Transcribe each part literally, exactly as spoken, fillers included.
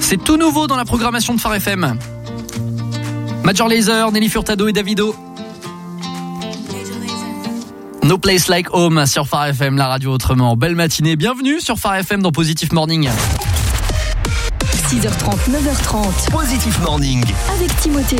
C'est tout nouveau dans la programmation de Phare F M. Major Lazer, Nelly Furtado et Davido. No Place Like Home sur Phare F M, la radio autrement. Belle matinée, bienvenue sur Phare F M dans Positive Morning. six heures trente, neuf heures trente. Positive Morning. Avec Timothée.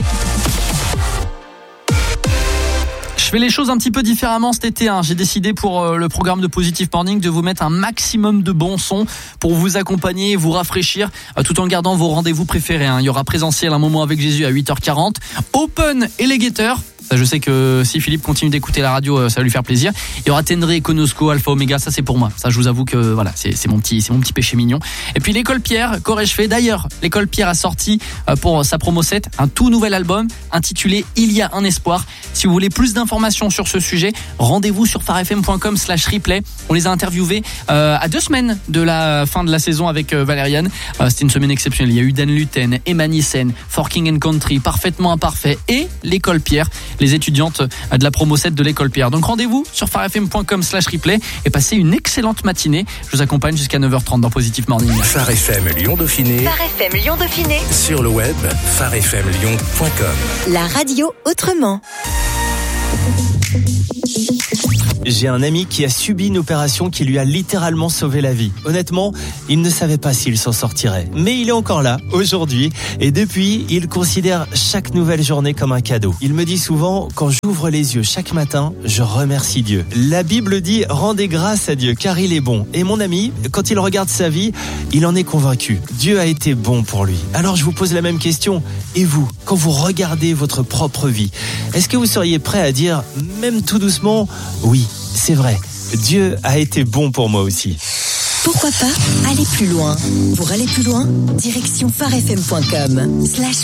Je fais les choses un petit peu différemment cet été. Hein. J'ai décidé pour euh, le programme de Positive Morning de vous mettre un maximum de bons sons pour vous accompagner, vous rafraîchir, euh, tout en gardant vos rendez-vous préférés. Hein. Il y aura présentiel un moment avec Jésus à huit heures quarante, Open et les Guetteurs. Ça, je sais que si Philippe continue d'écouter la radio, ça va lui faire plaisir. Il y aura Tendré, Konosko, Alpha Omega, ça c'est pour moi. Ça, je vous avoue que voilà, c'est, c'est mon petit, c'est mon petit péché mignon. Et puis l'école Pierre, qu'aurais-je fait ? D'ailleurs, l'école Pierre a sorti pour sa promo sept un tout nouvel album intitulé Il y a un espoir. Si vous voulez plus d'informations sur ce sujet, rendez-vous sur pharefm.com slash replay. On les a interviewés euh, à deux semaines de la fin de la saison avec euh, Valériane. Euh, c'était une semaine exceptionnelle. Il y a eu Dan Luten, Emma Nissen, For King and Country, Parfaitement Imparfait et l'école Pierre, les étudiantes de la promo sept de l'école Pierre. Donc rendez-vous sur pharefm.com slash replay et passez une excellente matinée. Je vous accompagne jusqu'à neuf heures trente dans Positive Morning. Phare F M Lyon Dauphiné. Phare F M Lyon Dauphiné. Sur le web, phare f m lyon point com. La radio autrement. J'ai un ami qui a subi une opération qui lui a littéralement sauvé la vie. Honnêtement, il ne savait pas s'il s'en sortirait. Mais il est encore là, aujourd'hui. Et depuis, il considère chaque nouvelle journée comme un cadeau. Il me dit souvent, quand j'ouvre les yeux chaque matin, je remercie Dieu. La Bible dit, rendez grâce à Dieu, car il est bon. Et mon ami, quand il regarde sa vie, il en est convaincu. Dieu a été bon pour lui. Alors je vous pose la même question. Et vous, quand vous regardez votre propre vie, est-ce que vous seriez prêt à dire, même tout doucement, oui, c'est vrai, Dieu a été bon pour moi aussi. Pourquoi pas aller plus loin ? Pour aller plus loin, direction pharefm point com slash